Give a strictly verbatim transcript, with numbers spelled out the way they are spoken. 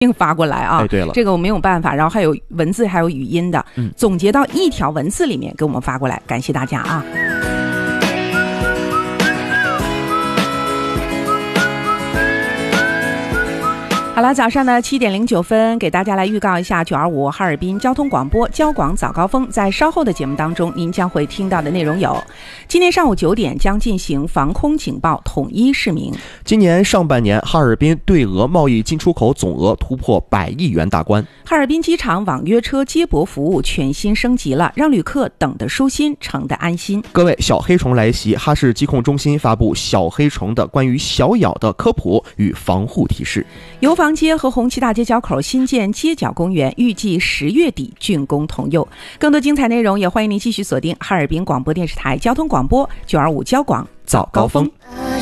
并发过来啊。 哎，对了， 这个我没有办法，然后还有文字还有语音的， 嗯， 总结到一条文字里面给我们发过来，感谢大家啊。好了，早上的七点零九分，给大家来预告一下九二五哈尔滨交通广播交广早高峰，在稍后的节目当中，您将会听到的内容有：今天上午九点将进行防空警报统一示明； 今年上半年哈尔滨对俄贸易进出口总额突破百亿元大关； 哈尔滨机场网约车接驳服务全新升级了，让旅客等得舒心，乘得安心。 各位，小黑虫来袭，哈市疾控中心发布小黑虫的关于小咬的科普与防护提示。 油坊街和红旗大街交口新建街角公园，预计十月底竣工通用。更多精彩内容也欢迎您继续锁定哈尔滨广播电视台交通广播九二五交广早高峰。